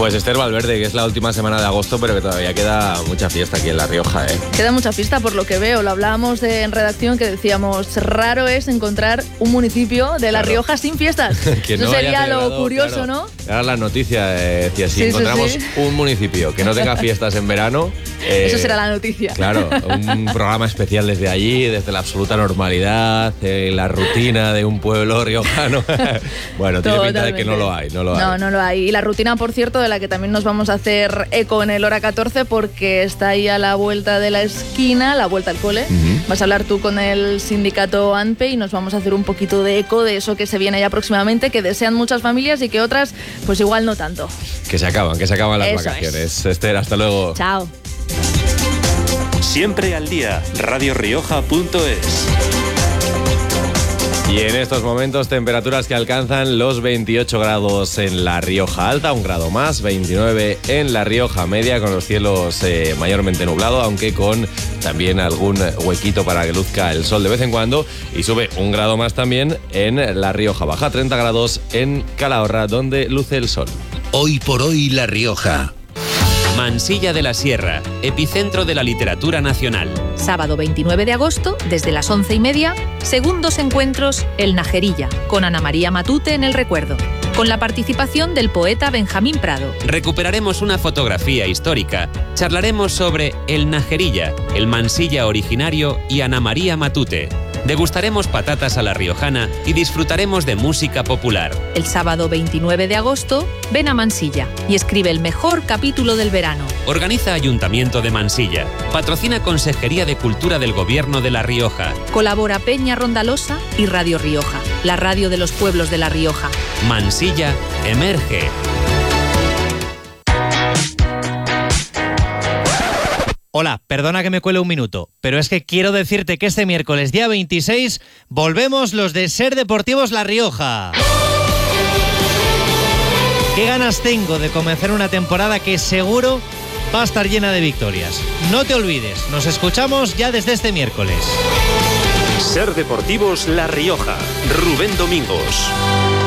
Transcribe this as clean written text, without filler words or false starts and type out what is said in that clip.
Pues Esther Valverde, que es la última semana de agosto, pero que todavía queda mucha fiesta aquí en La Rioja, ¿eh? Queda mucha fiesta por lo que veo. Lo hablábamos en redacción, que decíamos, raro es encontrar un municipio de La Rioja sin fiestas. Que Eso no sería haya lo curioso, claro. ¿no? Era la noticia, decía, si Sí, encontramos sí. un municipio que no tenga fiestas en verano... Eso será la noticia. Claro, un programa especial desde allí, desde la absoluta normalidad, la rutina de un pueblo riojano. Bueno, tiene pinta de que no lo hay, no lo hay. No lo hay. Y la rutina, por cierto, de la que también nos vamos a hacer eco en el Hora 14, porque está ahí a la vuelta de la esquina, la vuelta al cole. Vas a hablar tú con el sindicato ANPE y nos vamos a hacer un poquito de eco de eso que se viene ya próximamente, que desean muchas familias y que otras, pues igual no tanto. Que se acaban las Eso vacaciones. Esther, hasta luego. Chao. Siempre al día, radiorioja.es. Y en estos momentos, temperaturas que alcanzan los 28 grados en La Rioja Alta, un grado más, 29 en La Rioja Media, con los cielos mayormente nublados, aunque con también algún huequito para que luzca el sol de vez en cuando. Y sube un grado más también en La Rioja Baja, 30 grados en Calahorra, donde luce el sol. Hoy por hoy La Rioja. Mansilla de la Sierra, epicentro de la literatura nacional. Sábado 29 de agosto, desde las 11:30, segundos encuentros El Najerilla, con Ana María Matute en el recuerdo, con la participación del poeta Benjamín Prado. Recuperaremos una fotografía histórica, charlaremos sobre El Najerilla, el Mansilla originario y Ana María Matute. Degustaremos patatas a la riojana y disfrutaremos de música popular. El sábado 29 de agosto, ven a Mansilla y escribe el mejor capítulo del verano. Organiza Ayuntamiento de Mansilla. Patrocina Consejería de Cultura del Gobierno de La Rioja. Colabora Peña Rondalosa y Radio Rioja, la radio de los pueblos de La Rioja. Mansilla emerge. Hola, perdona que me cuele un minuto, pero es que quiero decirte que este miércoles día 26 volvemos los de Ser Deportivos La Rioja. Qué ganas tengo de comenzar una temporada que seguro va a estar llena de victorias. No te olvides, nos escuchamos ya desde este miércoles. Ser Deportivos La Rioja, Rubén Domingos.